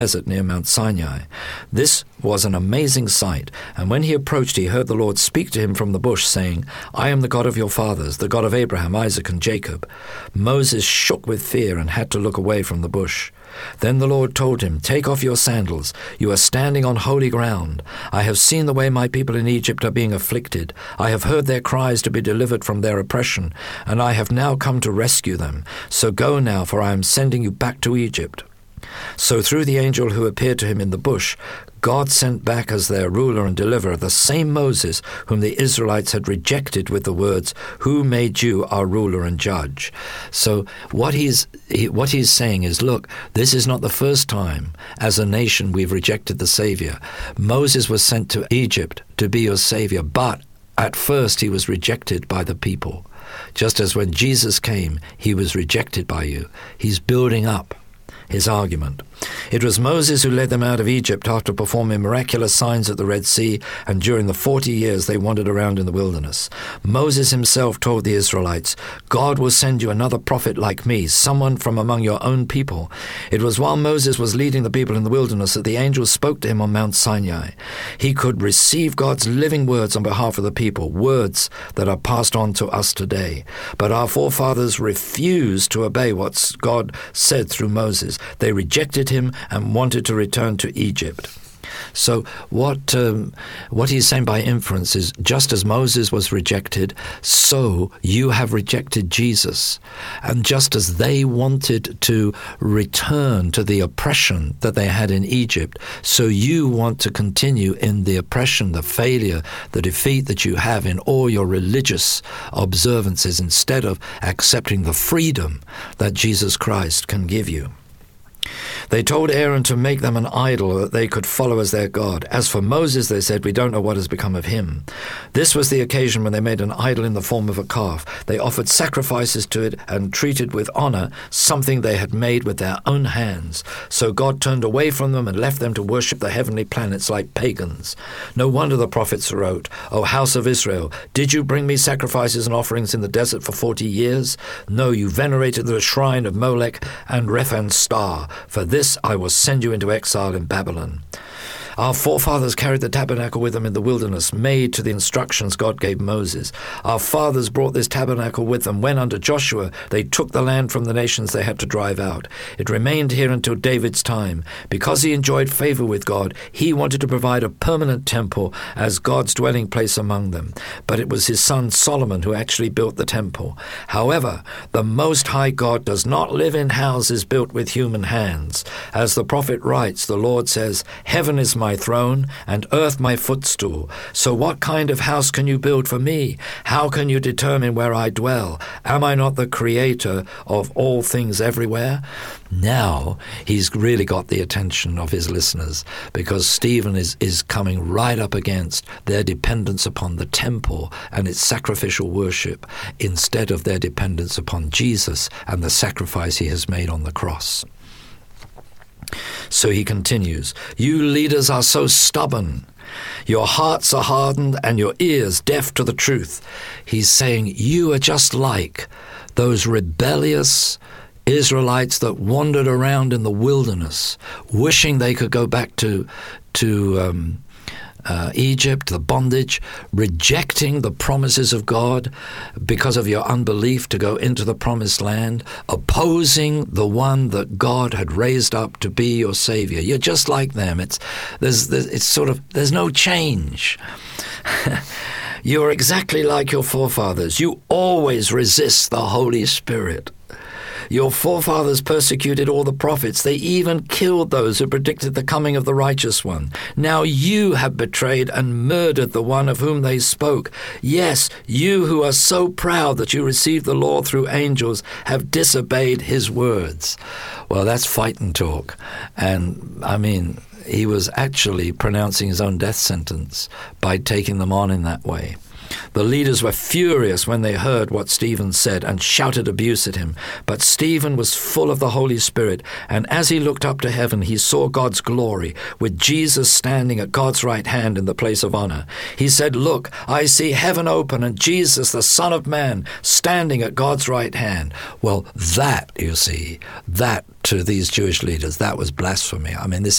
desert near Mount Sinai. This was an amazing sight, and when he approached, he heard the Lord speak to him from the bush, saying, I am the God of your fathers, the God of Abraham, Isaac, and Jacob. Moses shook with fear and had to look away from the bush. Then the Lord told him, Take off your sandals. You are standing on holy ground. I have seen the way my people in Egypt are being afflicted. I have heard their cries to be delivered from their oppression, and I have now come to rescue them. So go now, for I am sending you back to Egypt. So through the angel who appeared to him in the bush, God sent back as their ruler and deliverer the same Moses whom the Israelites had rejected with the words, Who made you our ruler and judge? So what he's saying is, look, this is not the first time as a nation we've rejected the Savior. Moses was sent to Egypt to be your Savior, but at first he was rejected by the people. Just as when Jesus came, he was rejected by you. He's building up his argument. It was Moses who led them out of Egypt after performing miraculous signs at the Red Sea, and during the 40 years they wandered around in the wilderness. Moses himself told the Israelites, God will send you another prophet like me, someone from among your own people. It was while Moses was leading the people in the wilderness that the angel spoke to him on Mount Sinai. He could receive God's living words on behalf of the people, words that are passed on to us today. But our forefathers refused to obey what God said through Moses. They rejected him and wanted to return to Egypt. So what he's saying by inference is, just as Moses was rejected, so you have rejected Jesus. And just as they wanted to return to the oppression that they had in Egypt, so you want to continue in the oppression, the failure, the defeat that you have in all your religious observances, instead of accepting the freedom that Jesus Christ can give you. They told Aaron to make them an idol that they could follow as their God. As for Moses, they said, we don't know what has become of him. This was the occasion when they made an idol in the form of a calf. They offered sacrifices to it and treated with honor something they had made with their own hands. So God turned away from them and left them to worship the heavenly planets like pagans. No wonder the prophets wrote, O house of Israel, did you bring me sacrifices and offerings in the desert for 40 years? No, you venerated the shrine of Molech and Rephan Star. For this I will send you into exile in Babylon. Our forefathers carried the tabernacle with them in the wilderness, made to the instructions God gave Moses. Our fathers brought this tabernacle with them when, under Joshua, they took the land from the nations they had to drive out. It remained here until David's time. Because he enjoyed favor with God, he wanted to provide a permanent temple as God's dwelling place among them. But it was his son Solomon who actually built the temple. However, the Most High God does not live in houses built with human hands. As the prophet writes, the Lord says, Heaven is my throne, and earth my footstool. So what kind of house can you build for me? How can you determine where I dwell? Am I not the creator of all things everywhere? Now he's really got the attention of his listeners, because Stephen is coming right up against their dependence upon the temple and its sacrificial worship, instead of their dependence upon Jesus and the sacrifice he has made on the cross. So he continues, You leaders are so stubborn. Your hearts are hardened and your ears deaf to the truth. He's saying you are just like those rebellious Israelites that wandered around in the wilderness, wishing they could go back to Egypt, the bondage, rejecting the promises of God because of your unbelief to go into the promised land, opposing the one that God had raised up to be your Savior. You're just like them. There's no change. You're exactly like your forefathers. You always resist the Holy Spirit. Your forefathers persecuted all the prophets. They even killed those who predicted the coming of the righteous one. Now you have betrayed and murdered the one of whom they spoke. Yes, you who are so proud that you received the law through angels have disobeyed his words. Well, that's fighting talk. And, I mean, he was actually pronouncing his own death sentence by taking them on in that way. The leaders were furious when they heard what Stephen said and shouted abuse at him. But Stephen was full of the Holy Spirit, and as he looked up to heaven, he saw God's glory, with Jesus standing at God's right hand in the place of honor. He said, "Look, I see heaven open and Jesus, the Son of Man, standing at God's right hand." Well, that, you see, that to these Jewish leaders, that was blasphemy. I mean, this